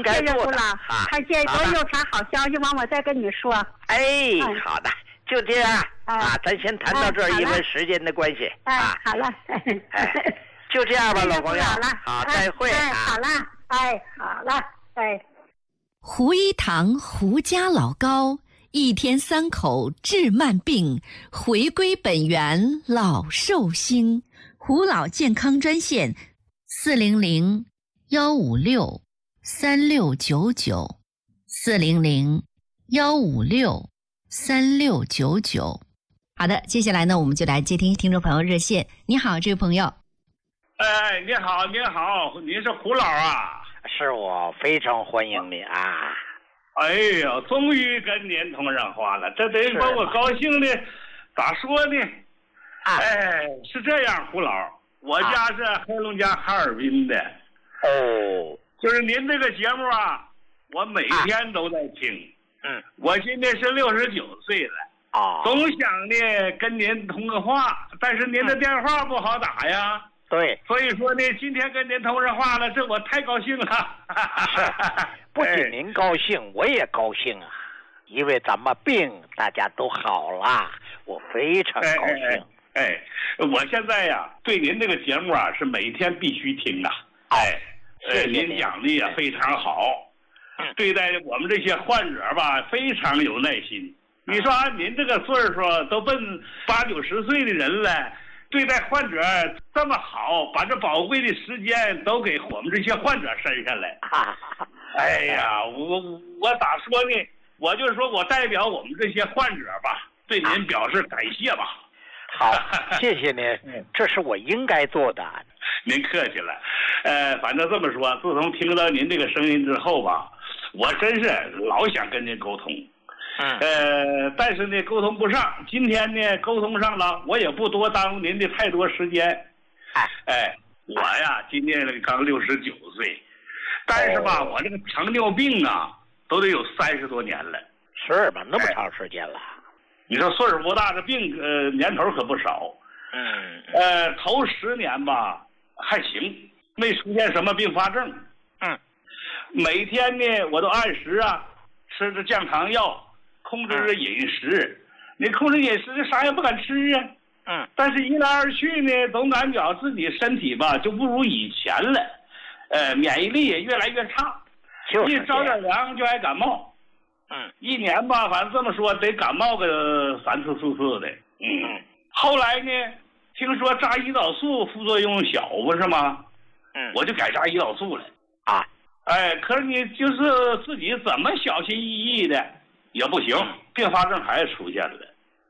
应该做的啊。看见我有啥好消息，完我再跟你说。 哎，好的，就这样啊，咱先谈到这儿，因为时间的关系啊。 好了， 就这样吧，老朋友。好，再会啊。 好了，好了， 胡一堂胡家老高，一天3口治慢病，回归本源老寿星。胡老健康专线400-156-3699，400-156-3699。好的，接下来呢，我们就来接听众朋友热线。你好，这位朋友。 哎，你好，您是胡老啊？ 是我，非常欢迎你啊！ 哎呀，终于跟您通上话了，这得把我高兴的，咋说呢？哎，是这样，胡老，我家是黑龙江哈尔滨的。 哦， 就是您这个节目啊，我每天都在听。我今年是69岁了。总想呢跟您通个话，但是您的电话不好打呀。 对， 所以说呢，今天跟您通上话了，这我太高兴了。 不仅您高兴，我也高兴啊，因为咱们病大家都好了，我非常高兴。 我现在呀，对您这个节目啊是每天必须听啊。您讲的也非常好，对待我们这些患者吧，非常有耐心。你说您这个岁数都奔80、90岁的人了，对待患者这么好，把这宝贵的时间都给我们这些患者身上来。哎呀，我咋说呢？我就说我代表我们这些患者吧，对您表示感谢吧。 好，谢谢您，这是我应该做的。 您客气了。反正这么说，自从听到您这个声音之后吧，我真是老想跟您沟通。但是呢，沟通不上。今天呢，沟通上了，我也不多耽误您的太多时间。我呀，今年刚69岁，但是吧，我这个糖尿病啊，都得有30多年了。 是吧？那么长时间了。 你说岁数不大，这病年头可不少。头10年吧还行，没出现什么并发症。每天呢，我都按时啊吃着降糖药。控制着饮食，你控制饮食啥也不敢吃啊。但是一来二去呢，总感觉自己身体吧就不如以前了，免疫力也越来越差，一着点凉就爱感冒。一年吧，反正这么说得感冒个3次4次的。后来呢，听说扎胰岛素副作用小，不是吗？我就改扎胰岛素了。可是你就是自己怎么小心翼翼的。也不行，并发症还是出现了。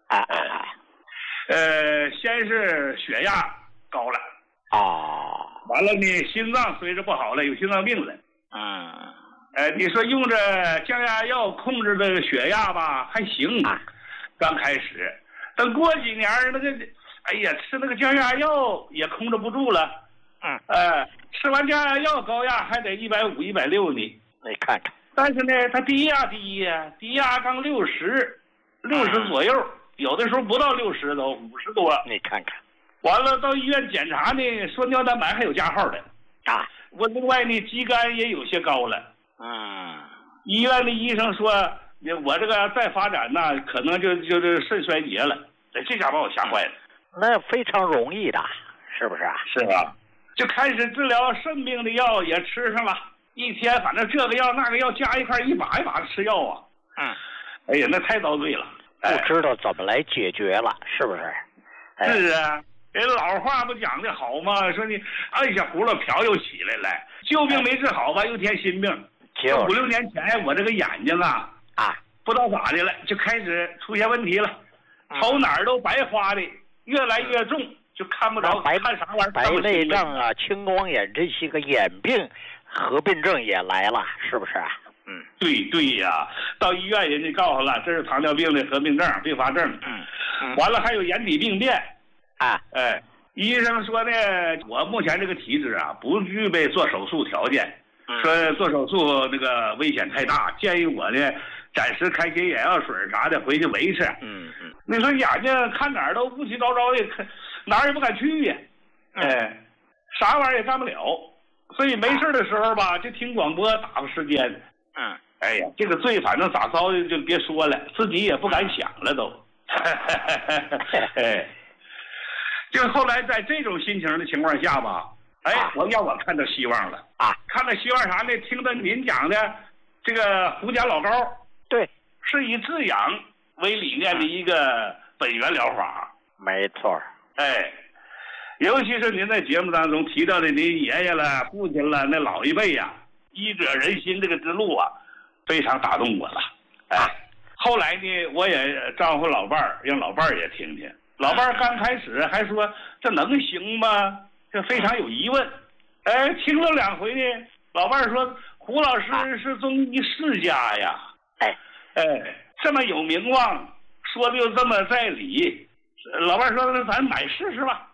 先是血压高了。完了呢，心脏随着不好了，有心脏病了。你说用着降压药控制这个血压吧，还行。刚开始，等过几年那个，哎呀，吃那个降压药也控制不住了。吃完降压药，高压还得150、160呢。 你看看。 但是呢，他低压刚60左右，有的时候不到60都50多。 你看看， 完了到医院检查呢，说尿蛋白还有加号的。我另外呢，肌酐也有些高了。医院的医生说，我这个再发展呢，可能就是肾衰竭了。这下把我吓坏了。 那非常容易的，是不是？ 是吧？就开始治疗肾病的药也吃上了。一天反正这个药那个药加一块，一把一把吃药啊。哎呀，那太遭罪了。 不知道怎么来解决了，是不是？ 是啊，人老话不讲的好吗？说你按下葫芦瓢又起来了，旧病没治好吧，又添新病。5、6年前我这个眼睛啊，不知道咋的了，就开始出现问题了，瞅哪儿都白花的，越来越重，就看不着，看啥玩意儿？ 白内障啊，青光眼这些个眼病。合并症也来了，是不是？ 对呀，到医院人家告诉了，这是糖尿病的合并症、并发症。完了还有眼底病变。医生说呢，我目前这个体质啊，不具备做手术条件，说做手术那个危险太大，建议我呢暂时开些眼药水啥的回去维持。你说眼睛看哪儿都乌七糟糟的，哪儿也不敢去呀。啥玩意儿也干不了。 所以没事的时候吧，就听广播打发时间。哎呀，这个罪反正咋遭的就别说了，自己也不敢想了都。哎，就后来在这种心情的情况下吧，哎，我看到希望了啊！看到希望啥呢？听到您讲的这个胡家老高， 对， 是以治养为理念的一个本源疗法。 没错。 哎，尤其是您在节目当中提到的您爷爷了、父亲了，那老一辈呀，医者仁心这个之路啊，非常打动我了。哎，后来呢，我也招呼老伴儿，让老伴儿也听听。老伴儿刚开始还说这能行吗？这非常有疑问。哎，听了2回呢，老伴儿说胡老师是中医世家呀。哎，这么有名望，说的又这么在理。老伴儿说那咱买试试吧。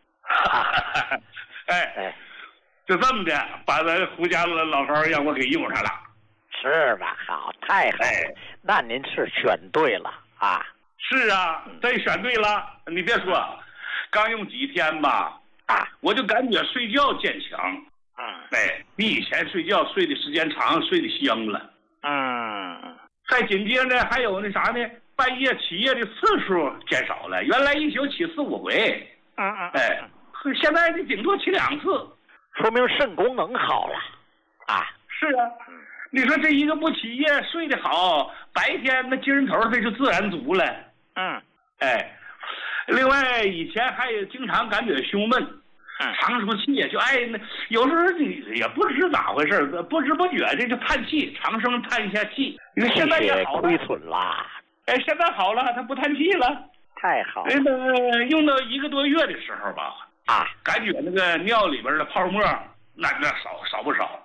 哎，就这么的把咱胡家的老高让我给用上了。 是吧？好，太好了。那您是选对了啊。 是啊，真选对了。你别说，刚用几天吧，我就感觉睡觉渐强。哎，比以前睡觉睡的时间长，睡得香了。再紧接着还有那啥呢？半夜起夜的次数减少了，原来一宿起4、5回。哎，现在就顶多起2次， 说明肾功能好了。 是啊。你说这一个不起夜睡得好，白天那精神头这就自然足了。哎，另外以前还有经常感觉胸闷，长出气也就那有时候你也不知咋回事，不知不觉这就叹气，长声叹一下气。你说现在也好了， 亏损了。 哎，现在好了，他不叹气了。 太好了。 用到1个多月的时候吧，感觉那个尿里边的泡沫那少不少。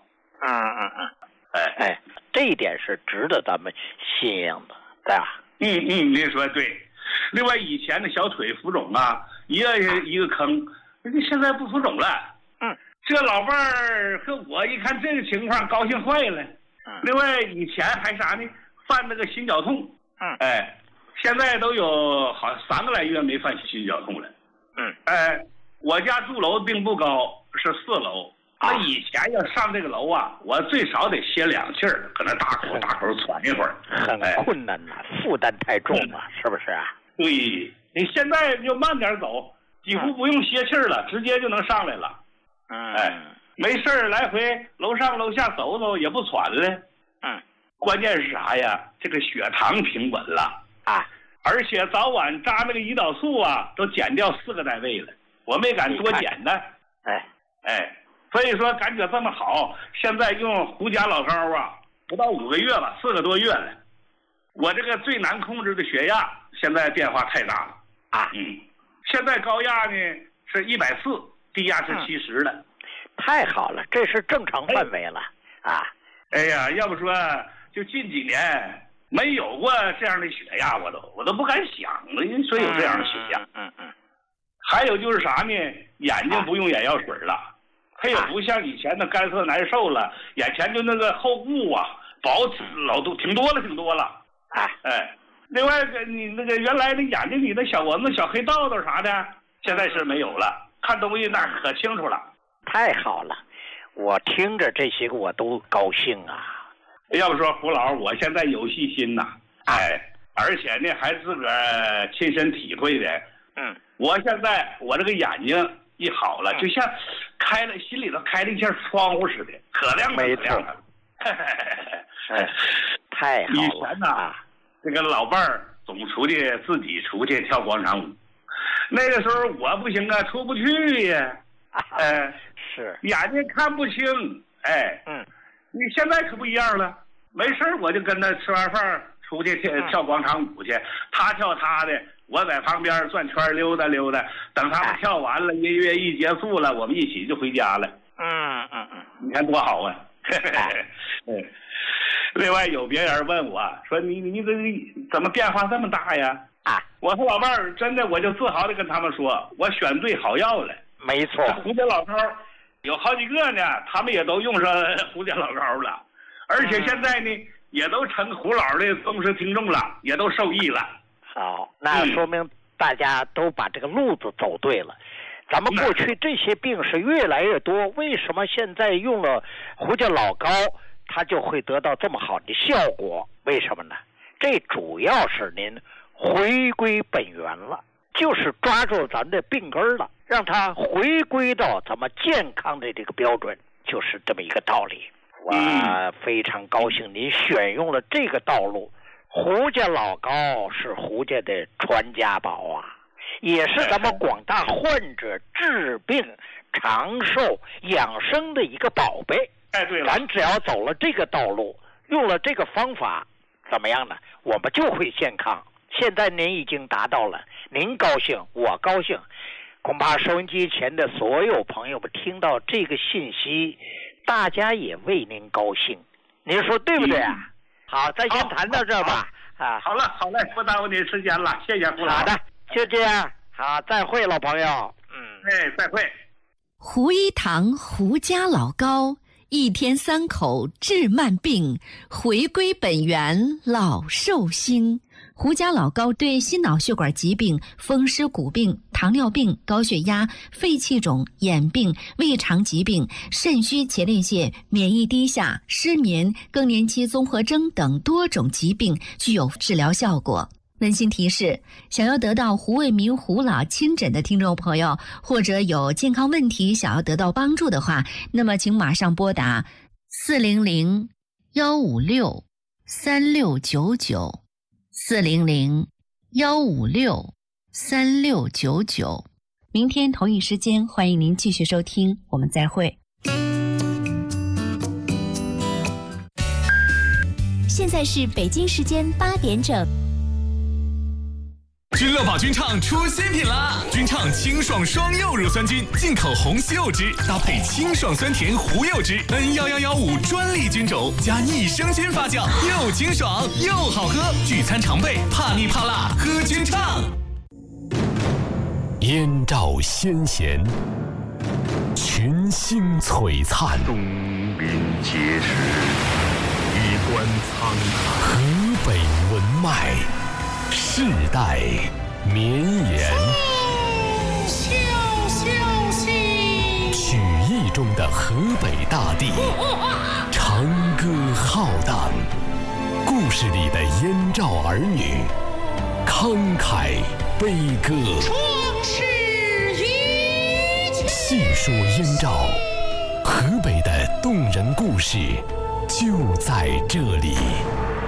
这一点是值得咱们信仰的，对吧？ 您说对。另外以前的小腿浮肿啊，一个坑，现在不浮肿了。这老伴儿和我一看这个情况，高兴坏了。另外以前还啥呢？犯那个心绞痛。现在都有好3个来月没犯心绞痛了。我家住楼并不高，是4楼。那以前要上这个楼啊，我最少得歇2气儿，搁那大口喘一会儿， 很困难呐，负担太重了，是不是啊？ 对，你现在就慢点走，几乎不用歇气儿了，直接就能上来了。没事儿来回楼上楼下走走也不喘了。关键是啥呀？这个血糖平稳了而且早晚扎那个胰岛素啊，都减掉4个单位了，我没敢多减呢。所以说感觉这么好，现在用胡家老高啊，不到5个月吧，4个多月了。我这个最难控制的血压，现在变化太大了现在高压呢是140，低压是70了。 太好了，这是正常范围了哎呀，要不说就近几年没有过这样的血压，我都不敢想了，说有这样的血压。还有就是啥呢？眼睛不用眼药水了。它也不像以前的干涩难受了，眼前就那个后雾啊，薄挺多了。另外你那个原来那眼睛里的小蚊子、小黑道道啥的，现在是没有了，看东西那可清楚了。 太好了，我听着这些个我都高兴啊。 要不说胡老，我现在有细心呐，而且呢还自个儿亲身体会的。我现在我这个眼睛一好了，就像心里头开了一扇窗户似的，可亮了。没错。 太好了。 以前呢，这个老伴儿总自己出去跳广场舞，那个时候我不行啊，出不去呀。 是。 眼睛看不清。你现在可不一样了，没事我就跟他吃完饭出去跳广场舞去，他跳他的。我在旁边转圈溜达溜达，等他们跳完了，音乐一结束了，我们一起就回家了。你看多好啊！另外有别人问我说：“你怎么变化这么大呀？”我和老伴儿真的，我就自豪的跟他们说，我选对好药了。 没错， 胡家老高有好几个呢，他们也都用上胡家老高了，而且现在呢，也都成胡老的忠实听众了，也都受益了。 好，那说明大家都把这个路子走对了。 咱们过去这些病是越来越多，为什么现在用了胡家老膏，它就会得到这么好的效果？为什么呢？这主要是您回归本源了，就是抓住咱的病根了，让它回归到咱们健康的这个标准，就是这么一个道理。我非常高兴您选用了这个道路。胡家老膏是胡家的传家宝啊，也是咱们广大患者治病长寿养生的一个宝贝。 对了， 咱只要走了这个道路，用了这个方法，怎么样呢？我们就会健康。现在您已经达到了，您高兴，我高兴，恐怕收音机前的所有朋友们听到这个信息，大家也为您高兴。您说对不对啊？好，咱先谈到这吧。 好了，不耽误您时间了，谢谢胡老。 好的，就这样。好，再会，老朋友。 再会。 胡一堂胡家老膏，一天3口治慢病，回归本源老寿星。胡家老膏对心脑血管疾病、风湿骨病、糖尿病、高血压、肺气肿、眼病、胃肠疾病、肾虚前列腺、免疫低下、失眠、更年期综合征等多种疾病具有治疗效果。温馨提示：想要得到胡卫民胡老亲诊的听众朋友，或者有健康问题想要得到帮助的话，那么请马上拨打400-156-3699，400-156-3699。明天同一时间，欢迎您继续收听，我们再会。 现在是北京时间8点整。 君乐宝君畅出新品啦！君畅清爽双柚乳酸菌，进口红西柚汁，搭配清爽酸甜胡柚汁 ，N11115专利菌种，加益生菌发酵，又清爽又好喝。聚餐常备，怕腻怕辣，喝君畅。 燕赵先贤，群星璀璨， 东临碣石，衣冠苍苍， 河北文脉，世代绵延。曲艺中的河北大地，长歌浩荡，故事里的燕赵儿女，慷慨悲歌，细说燕赵，河北的动人故事就在这里。